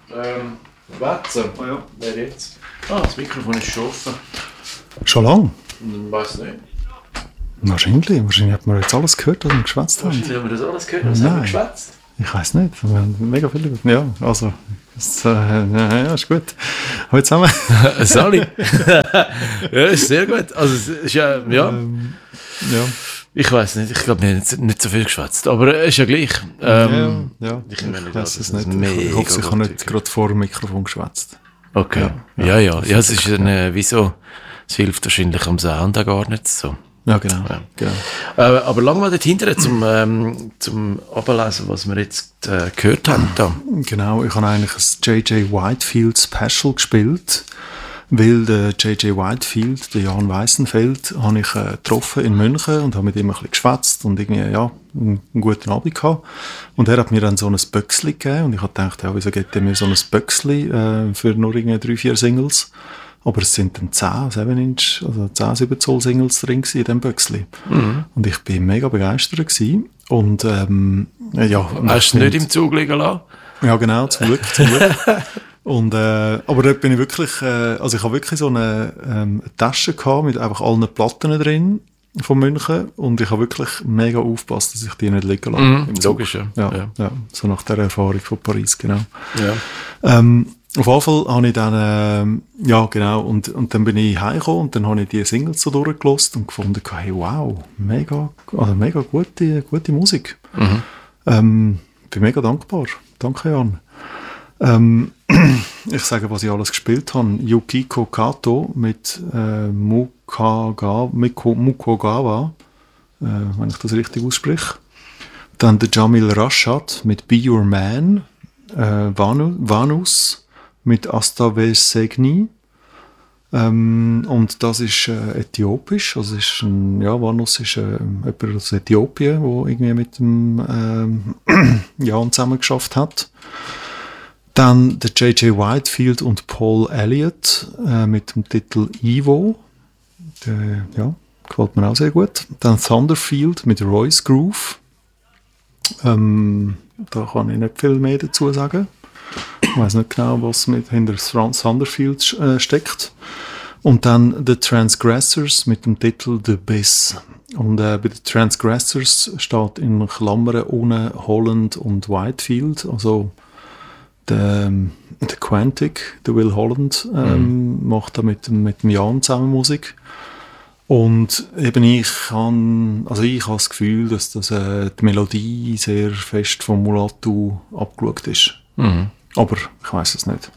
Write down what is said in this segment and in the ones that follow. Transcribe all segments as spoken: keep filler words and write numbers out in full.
Ähm, Wetzen? Oh ja. Wer jetzt? Ah, das Mikrofon ist schon offen. Schon lange? Ich weiss nicht. Wahrscheinlich. Wahrscheinlich hat man jetzt alles gehört, was wir geschwätzt haben. Wahrscheinlich haben wir das alles gehört, was haben wir geschwätzt? Ich weiss nicht. Wir haben mega viele. Ja, also. Das, äh, ja, ist gut. Hallo zusammen. Sali. Ja, ist sehr gut. Also, es ist ja, ja. Ähm, ja. Ich weiss nicht, ich glaube, wir haben nicht, nicht so viel geschwätzt, aber es ist ja gleich. Ähm, ja, ja, ich, ich weiß es nicht. Ich, ich hoffe, ich habe nicht gerade vor dem Mikrofon geschwätzt. Okay, ja, ja. Ja, ja es ist eine, wieso, es hilft wahrscheinlich am Sound auch gar nicht so. Ja, genau. Ja. genau. Äh, aber lang mal dort hinten zum, ähm, zum Ablesen, was wir jetzt äh, gehört haben. Da. Genau, ich habe eigentlich ein J J Whitefield Special gespielt, weil der J J Whitefield, der Jan Weissenfeld, habe ich äh, getroffen in München und habe mit ihm ein bisschen geschwätzt und irgendwie, ja, einen, einen guten Abend gehabt. Und er hat mir dann so ein Böcksli gegeben und ich habe gedacht, ja, wieso gibt er mir so ein Böcksli äh, für nur irgendwie drei, vier Singles? Aber es sind dann zehn, sieben Inch, also zehn, sieben Zoll Singles drin in diesem Böcksli. Mhm. Und ich bin mega begeistert gewesen. Und, ähm, ja. Hast du nicht im Zug liegen lassen? Ja, genau, zum Glück, zum Glück. Und, äh, aber dort bin ich wirklich, äh, also ich habe wirklich so eine, ähm, eine Tasche gehabt mit einfach allen Platten drin von München. Und ich habe wirklich mega aufgepasst, dass ich die nicht liegen lasse. Mhm, logisch, ja. Ja, ja. ja. So nach der Erfahrung von Paris, genau. Ja. Ähm, Auf jeden Fall habe ich dann, äh, ja genau, und, und dann bin ich heimgekommen und dann habe ich die Singles so durchgelassen und gefunden, hey, wow, mega, also mega gute, gute Musik. Mhm. Ähm, bin mega dankbar. Danke, Jan. Ähm, ich sage, was ich alles gespielt habe. Yukiko Kato mit äh, Mukogawa, Mukogawa äh, wenn ich das richtig ausspreche. Dann der Jamil Rashad mit Be Your Man, äh, Vanu, Vanus mit Astave Segni. Ähm, und das ist äh, äthiopisch. Also ist ein, ja, Vanus ist äh, jemand aus Äthiopien, der irgendwie mit dem ähm, Jan zusammen geschafft hat. Dann der J J Whitefield und Paul Elliott äh, mit dem Titel Evo. Der, ja, gefällt mir auch sehr gut. Dann Thunderfield mit Royce Groove. Ähm, da kann ich nicht viel mehr dazu sagen. Ich weiß nicht genau, was mit hinter Thunderfield äh, steckt. Und dann The Transgressors mit dem Titel The Biss. Und äh, bei The Transgressors steht in Klammern ohne Holland und Whitefield. Also der, der Quantic, der Will Holland, ähm, mhm. macht da mit, mit dem Jan zusammen Musik. Und eben ich habe, also ich habe das Gefühl, dass das, äh, die Melodie sehr fest vom Mulatu abgeschaut ist. Mhm. Aber ich weiß es nicht.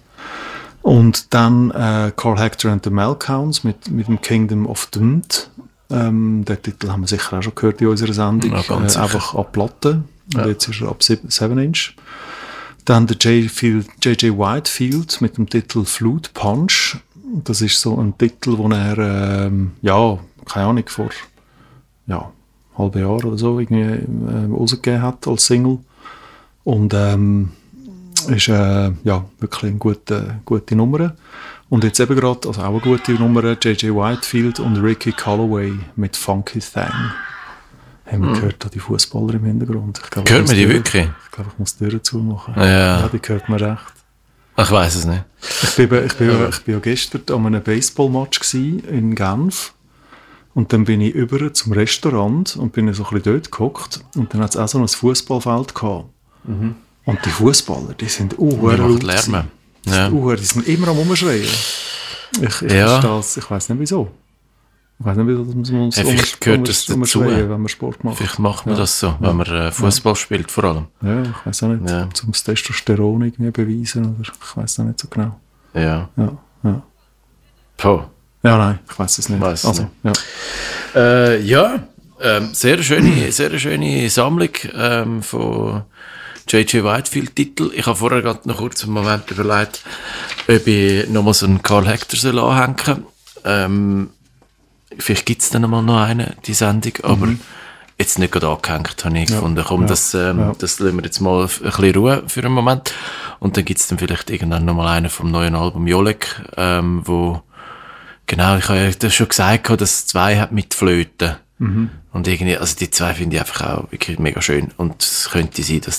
Und dann äh, Carl Hector and the Meltdowns mit, mit dem Kingdom of Dund. Ähm, den Titel haben wir sicher auch schon gehört in unserer Sendung. Ja, äh, einfach ab Platte. Und ja. Jetzt ist er ab sieben Inch. Dann der J J Whitefield mit dem Titel Flute Punch. Das ist so ein Titel, den er, ähm, ja, keine Ahnung, vor ja, halben Jahr oder so irgendwie äh, rausgegeben hat als Single. Und ähm, ist äh, ja, wirklich eine gute, gute Nummer. Und jetzt eben gerade, also auch eine gute Nummer, J J Whitefield und Ricky Calloway mit Funky Thang. Haben wir mm. gehört, da die Fußballer im Hintergrund. Ich glaub, hört man die wirklich? Ich glaube, ich muss die Türen zumachen. Ja. Ja, die hört man recht. Ich weiss es nicht. Ich bin, ich bin, ja. ich bin ja gestern an einem Baseball-Match in Genf. Und dann bin ich über zum Restaurant und bin so ein bisschen dort gehockt. Und dann hat es auch so ein Fußballfeld gehabt. Mhm. Und die Fußballer, die sind uhuere laut. Lärmen. Ja. Die sind immer am Umschreien. Ich, ich ja. verstehe es, ich weiss nicht wieso. Ich weiss nicht, wieso dass man uns ja, vielleicht gehört das dazu, wenn man Sport macht. Vielleicht macht man ja. das so, wenn man äh, Fußball ja. spielt vor allem. Ja, ich weiss auch nicht, ja. zum das Testosteron irgendwie beweisen, oder ich weiss auch nicht so genau. Ja. Ja, ja. Puh. Ja, nein, ich weiss es nicht. Weiss also, nicht. Ja, äh, ja ähm, sehr schöne, sehr schöne Sammlung ähm, von J J Whitefield-Titel. Ich habe vorher gerade noch kurz einen Moment überlegt, ob ich nochmal so einen Carl Hector soll anhängen soll. Ähm, vielleicht gibt es dann mal noch einen, die Sendung, aber mhm. jetzt nicht gerade angehängt, habe ich ja. gefunden. Komm, ja. das, ähm, ja. das lassen wir jetzt mal ein bisschen Ruhe für einen Moment. Und dann gibt es dann vielleicht irgendwann nochmal einen vom neuen Album Jolek, ähm, wo, genau, ich habe ja das schon gesagt, dass es zwei hat mit Flöten. Mhm. Und irgendwie, also die zwei finde ich einfach auch wirklich mega schön. Und es könnte sein, dass dann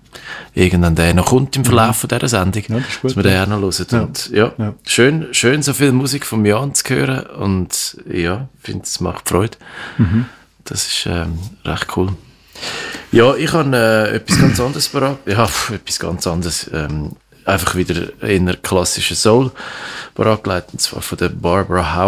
irgendwann der noch kommt im Verlauf von dieser Sendung, Ja, das ist gut, dass wir ja. den auch noch hören. Ja. Und, ja, Ja. Schön, schön, so viel Musik von Jan zu hören und ja, ich finde, es macht Freude. Das ist ähm, recht cool. Ja, ich habe äh, etwas ganz anderes parat. Ja, pf, etwas ganz anderes. Ähm, einfach wieder in einer klassischen Soul parat gelegt, und zwar von der Barbara